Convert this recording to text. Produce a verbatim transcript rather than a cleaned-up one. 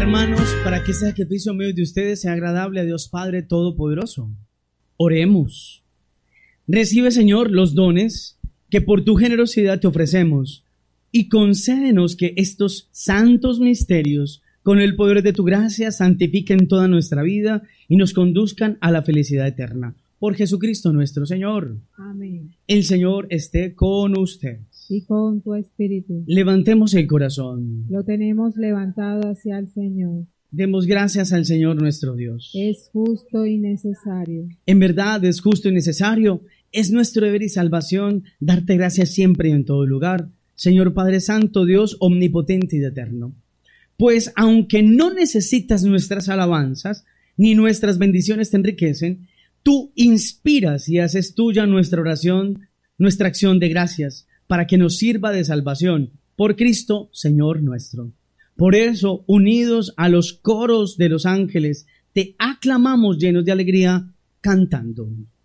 hermanos, para que este sacrificio mío y de ustedes sea agradable a Dios Padre Todopoderoso. Oremos. Recibe, Señor, los dones que por tu generosidad te ofrecemos y concédenos que estos santos misterios, con el poder de tu gracia, santifiquen toda nuestra vida y nos conduzcan a la felicidad eterna. Por Jesucristo nuestro Señor. Amén. El Señor esté con ustedes. Y con tu espíritu. Levantemos el corazón. Lo tenemos levantado hacia el Señor. Demos gracias al Señor nuestro Dios. Es justo y necesario. En verdad es justo y necesario. Es nuestro deber y salvación darte gracias siempre y en todo lugar, Señor Padre Santo, Dios omnipotente y eterno. Pues aunque no necesitas nuestras alabanzas, ni nuestras bendiciones te enriquecen, tú inspiras y haces tuya nuestra oración, nuestra acción de gracias, para que nos sirva de salvación, por Cristo, Señor nuestro. Por eso, unidos a los coros de los ángeles, te aclamamos llenos de alegría, cantando.